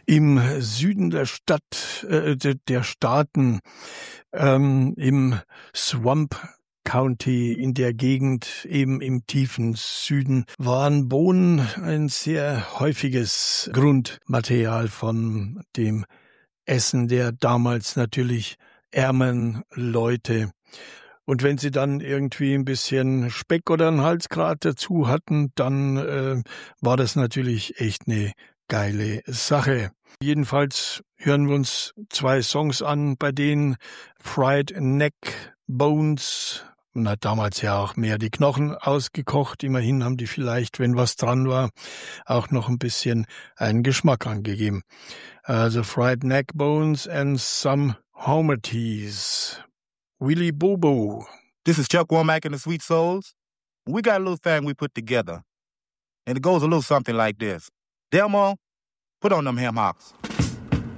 Im Süden der der Staaten, im Swamp County, in der Gegend, eben im tiefen Süden, waren Bohnen ein sehr häufiges Grundmaterial von dem Essen der damals natürlich ärmeren Leute. Und wenn sie dann irgendwie ein bisschen Speck oder 'n Halsgrat dazu hatten, dann war das natürlich echt eine geile Sache. Jedenfalls hören wir uns 2 Songs an, bei denen Fried Neck Bones, man hat damals ja auch mehr die Knochen ausgekocht, immerhin haben die vielleicht, wenn was dran war, auch noch ein bisschen einen Geschmack angegeben. Also Fried Neck Bones and some Homerties. Willy Bobo. This is Chuck Womack and the Sweet Souls. We got a little thing we put together, and it goes a little something like this. Delmo, put on them ham hocks.